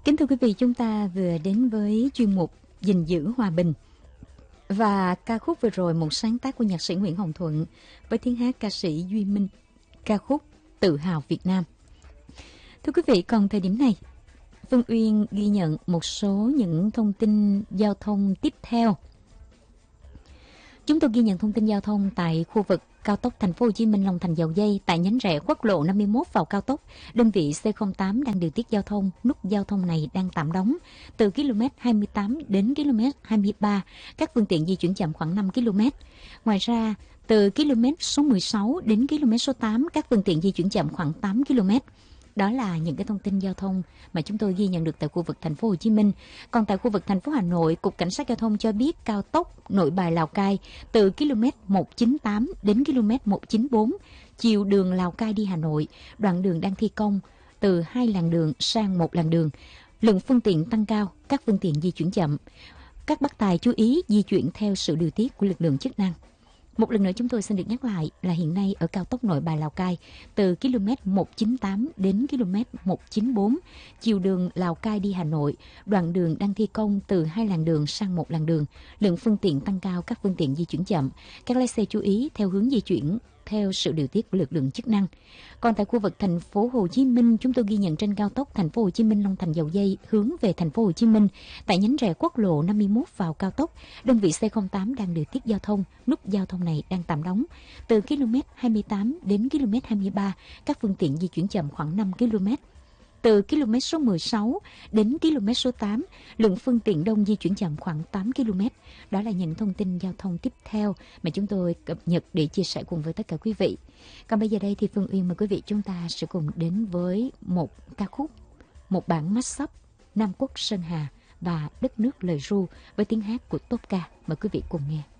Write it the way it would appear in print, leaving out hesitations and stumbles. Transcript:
Kính thưa quý vị, chúng ta vừa đến với chuyên mục gìn giữ hòa bình. Và ca khúc vừa rồi một sáng tác của nhạc sĩ Nguyễn Hồng Thuận với tiếng hát ca sĩ Duy Minh, ca khúc Tự hào Việt Nam. Thưa quý vị, còn thời điểm này, Phương Uyên ghi nhận một số những thông tin giao thông tiếp theo. Chúng tôi ghi nhận thông tin giao thông tại khu vực cao tốc Thành phố Hồ Chí Minh Long Thành Dầu Giây tại nhánh rẽ quốc lộ 51 vào cao tốc. Đơn vị C08 đang điều tiết giao thông, nút giao thông này đang tạm đóng. Từ km 28 đến km 23, các phương tiện di chuyển chậm khoảng 5 km. Ngoài ra, từ km số 16 đến km số 8, các phương tiện di chuyển chậm khoảng 8 km. Đó là những cái thông tin giao thông mà chúng tôi ghi nhận được tại khu vực Thành phố Hồ Chí Minh. Còn tại khu vực thành phố Hà Nội, Cục Cảnh sát Giao thông cho biết cao tốc Nội Bài Lào Cai từ km 198 đến km 194, chiều đường Lào Cai đi Hà Nội, đoạn đường đang thi công từ 2 làn đường sang 1 làn đường. Lượng phương tiện tăng cao, các phương tiện di chuyển chậm. Các bác tài chú ý di chuyển theo sự điều tiết của lực lượng chức năng. Một lần nữa chúng tôi xin được nhắc lại là hiện nay ở cao tốc Nội Bài Lào Cai từ km 198 đến km 194, chiều đường Lào Cai đi Hà Nội, đoạn đường đang thi công từ 2 làn đường sang 1 làn đường. Lượng phương tiện tăng cao, các phương tiện di chuyển chậm. Các lái xe chú ý theo hướng di chuyển theo sự điều tiết của lực lượng chức năng. Còn tại khu vực Thành phố Hồ Chí Minh, chúng tôi ghi nhận trên cao tốc Thành phố Hồ Chí Minh Long Thành Dầu Giây hướng về Thành phố Hồ Chí Minh tại nhánh rẽ quốc lộ 51 vào cao tốc, đơn vị C08 đang điều tiết giao thông, nút giao thông này đang tạm đóng. Từ km 28 đến km 23, các phương tiện di chuyển chậm khoảng 5 km. Từ km số 16 đến km số 8, lượng phương tiện đông di chuyển chậm khoảng 8 km. Đó là những thông tin giao thông tiếp theo mà chúng tôi cập nhật để chia sẻ cùng với tất cả quý vị. Còn bây giờ đây thì Phương Uyên mời quý vị chúng ta sẽ cùng đến với một ca khúc, một bản mashup Nam Quốc Sơn Hà và Đất Nước Lời Ru với tiếng hát của Tốt Ca. Mời quý vị cùng nghe.